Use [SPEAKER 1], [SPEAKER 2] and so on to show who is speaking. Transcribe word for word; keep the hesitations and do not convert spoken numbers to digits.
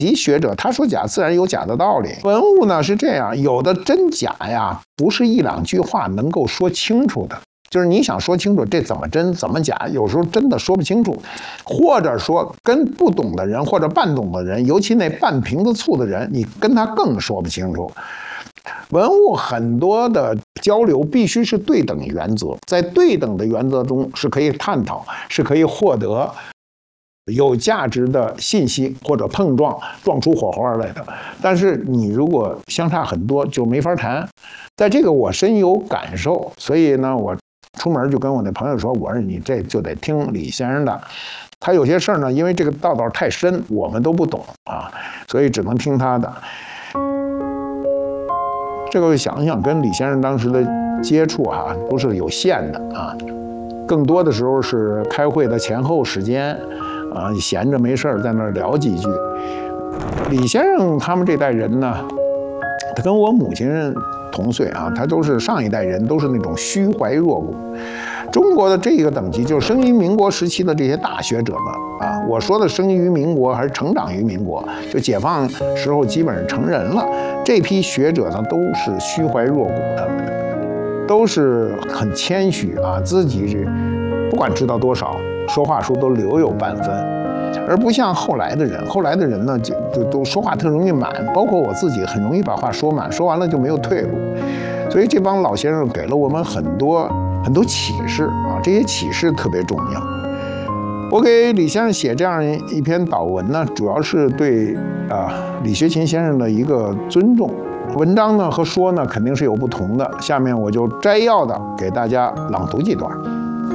[SPEAKER 1] 级学者他说假，自然有假的道理。文物呢是这样，有的真假呀，不是一两句话能够说清楚的。就是你想说清楚这怎么真怎么假，有时候真的说不清楚，或者说跟不懂的人或者半懂的人，尤其那半瓶子醋的人，你跟他更说不清楚。文物很多的交流必须是对等原则，在对等的原则中是可以探讨，是可以获得有价值的信息或者碰撞，撞出火花来的。但是你如果相差很多，就没法谈。在这个我深有感受，所以呢，我出门就跟我那朋友说：“我说你这就得听李先生的，他有些事儿呢，因为这个道道太深，我们都不懂啊，所以只能听他的。”这个想想跟李先生当时的接触哈、啊，都是有限的啊，更多的时候是开会的前后时间。啊，闲着没事儿在那儿聊几句。李先生他们这代人呢，他跟我母亲同岁啊，他都是上一代人，都是那种虚怀若谷。中国的这个等级，就是生于民国时期的这些大学者们啊，我说的生于民国还是成长于民国，就解放时候基本上成人了。这批学者呢，都是虚怀若谷的，都是很谦虚啊，自己是不管知道多少。说话时候都留有半分，而不像后来的人。后来的人呢，就就都说话特容易满，包括我自己很容易把话说满，说完了就没有退路。所以这帮老先生给了我们很多很多启示啊，这些启示特别重要。我给李先生写这样一篇导文呢，主要是对啊李学勤先生的一个尊重。文章呢和说呢肯定是有不同的，下面我就摘要的给大家朗读几段。